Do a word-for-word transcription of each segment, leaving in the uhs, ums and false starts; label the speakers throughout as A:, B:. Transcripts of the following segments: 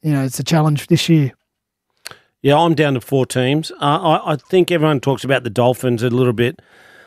A: you know, it's a challenge this year.
B: Yeah, I'm down to four teams. Uh, I, I think everyone talks about the Dolphins a little bit,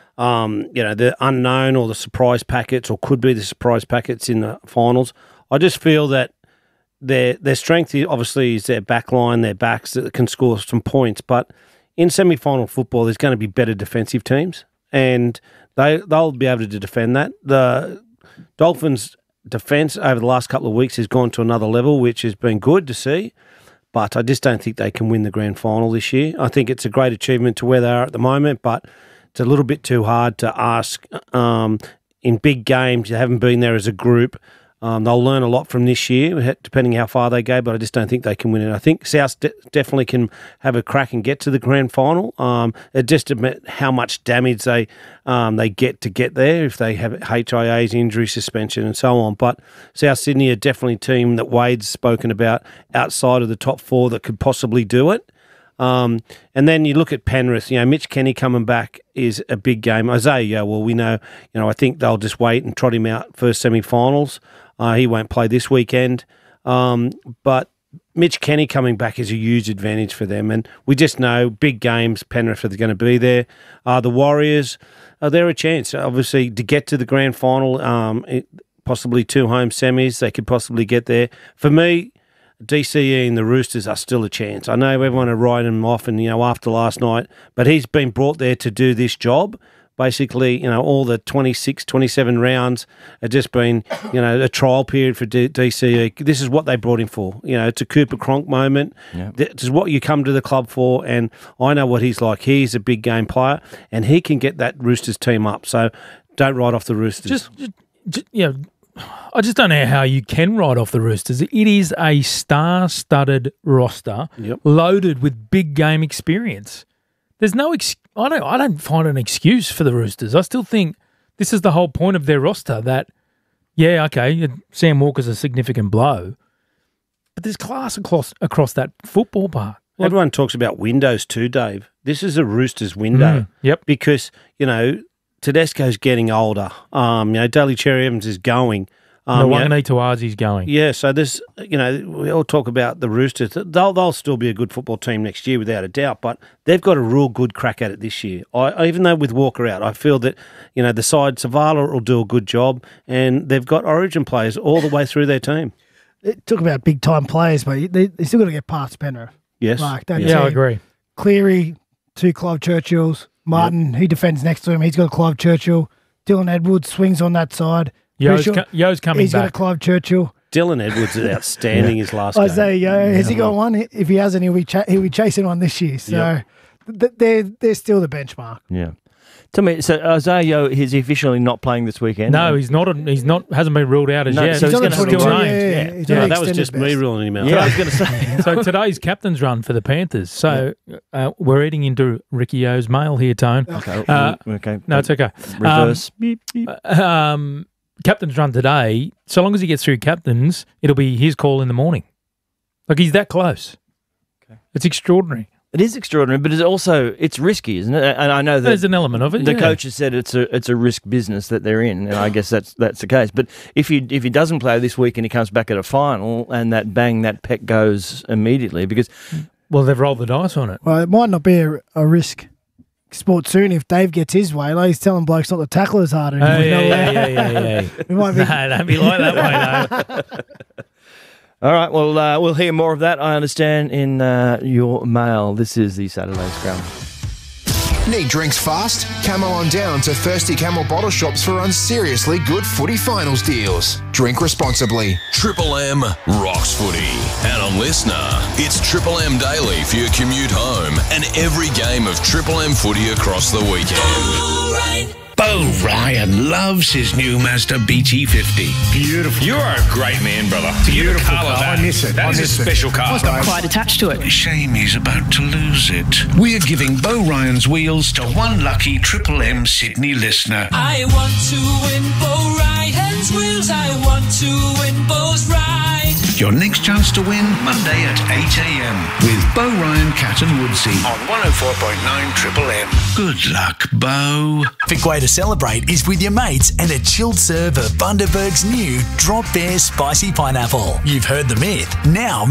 B: um, you know, the unknown or the surprise packets, or could be the surprise packets in the finals. I just feel that their their strength obviously is their back line, their backs that can score some points. But in semi-final football, there's going to be better defensive teams, and they they'll be able to defend that. The Dolphins' defense over the last couple of weeks has gone to another level, which has been good to see. But I just don't think they can win the grand final this year. I think it's a great achievement to where they are at the moment, but it's a little bit too hard to ask. Um, in big games, you haven't been there as a group. Um, they'll learn a lot from this year, depending how far they go, but I just don't think they can win it. I think South de- definitely can have a crack and get to the grand final. Um, it just admit how much damage they um, they get to get there if they have H I As, injury, suspension, and so on. But South Sydney are definitely a team that Wade's spoken about outside of the top four that could possibly do it. Um, and then you look at Penrith, you know, Mitch Kenny coming back is a big game. Isaiah, well, we know, you know, I think they'll just wait and trot him out for semi-finals. Uh, he won't play this weekend. Um, but Mitch Kenny coming back is a huge advantage for them. And we just know big games, Penrith are going to be there. Uh, the Warriors, uh, they're a chance, obviously, to get to the grand final, um, it, possibly two home semis. They could possibly get there. For me, D C E and the Roosters are still a chance. I know everyone are writing him off, and you know after last night, but he's been brought there to do this job. Basically, you know, all the twenty-six, twenty-seven rounds have just been, you know, a trial period for D- DCE. This is what they brought him for. You know, it's a Cooper Cronk moment. Yep. This is what you come to the club for, and I know what he's like. He's a big game player, and he can get that Roosters team up. So don't write off the Roosters.
C: Just, just, just you know, I just don't know how you can write off the Roosters. It is a star-studded roster,
B: yep.
C: loaded with big game experience. There's no ex- I don't I don't find an excuse for the Roosters. I still think this is the whole point of their roster, that, yeah, okay, Sam Walker's a significant blow, but there's class across, across that football park.
B: Like, everyone talks about windows too, Dave. This is a Roosters window.
C: Mm, yep.
B: Because, you know, Tedesco's getting older. Um, you know, Daly Cherry Evans is going.
C: Um, no, Wanganeen Tuazi's going.
B: Yeah, so there's, you know, we all talk about the Roosters. They'll they'll still be a good football team next year without a doubt, but they've got a real good crack at it this year. I, even though with Walker out, I feel that, you know, the side, Savala will do a good job, and they've got origin players all the way through their team.
A: Talk about big-time players, but they, they still got to get past Penrith.
B: Yes.
A: Like, that
C: yeah,
A: team.
C: I agree.
A: Cleary, two Clive Churchills. Martin, yep. he defends next to him. He's got a Clive Churchill. Dylan Edwards swings on that side.
C: Yo's, co- Yo's coming
A: he's
C: back.
A: He's got a Clive Churchill.
B: Dylan Edwards is outstanding yeah. his last game.
A: Isaiah Yo, has he got one? If he hasn't, he'll be, ch- he'll be chasing one this year. So yep. th- they're, they're still the benchmark.
D: Yeah. Tell me, so Isaiah Yo is officially not playing this weekend?
C: No, he's not. He's not. Hasn't been ruled out as
D: no,
C: yet.
D: So he's, he's
C: going to still named.
A: Yeah,
C: yeah.
A: yeah.
B: yeah that was just best. me ruling him out.
D: Yeah, I was going to say.
C: So today's captain's run for the Panthers. So yeah. uh, we're eating into Ricky Yo's mail here, Tone.
D: Okay.
C: Uh,
D: okay.
C: No, it's okay.
D: Reverse.
C: Um, beep, beep. Um, captain's run today. So long as he gets through captains, it'll be his call in the morning. Like, he's that close. Okay. It's extraordinary.
D: It is extraordinary, but it's also it's risky, isn't it? And I know that
C: there's an element of it.
D: The
C: yeah.
D: coach has said it's a it's a risk business that they're in, and I guess that's that's the case. But if he if he doesn't play this week and he comes back at a final, and that bang that pec goes immediately, because
C: well they've rolled the dice on it.
A: Well, it might not be a, a risk sport soon if Dave gets his way. Like, he's telling blokes not to tackle as hard anymore.
C: Oh, yeah, yeah, yeah, yeah, yeah, yeah.
A: We might be...
C: No, don't be like that way, though.
D: All right, well, uh, we'll hear more of that, I understand, in uh, your mail. This is the Saturday Scrum.
E: Need drinks fast? Come on down to Thirsty Camel Bottle Shops for seriously good footy finals deals. Drink responsibly.
F: Triple M rocks footy. And on Listener, it's Triple M Daily for your commute home and every game of Triple M footy across the weekend.
G: All right. Bo Ryan loves his new Mazda B T fifty.
H: Beautiful. You are a great man, brother.
G: Beautiful
H: car.
G: car.
H: I miss it. That
G: I
H: is a special
G: it.
H: car.
I: I'm quite attached to it.
G: Shame he's about to lose it. We're giving Bo Ryan's wheels to one lucky Triple M Sydney listener.
I: I want to win Bo Ryan's wheels. I want to win Bo's ride.
G: Your next chance to win Monday at eight a.m. with Bo Ryan, Cat and Woodsy on one oh four point nine Triple M. Good luck, Bo.
J: Perfect way to celebrate is with your mates and a chilled serve of Bundaberg's new Drop Bear Spicy Pineapple. You've heard the myth. Now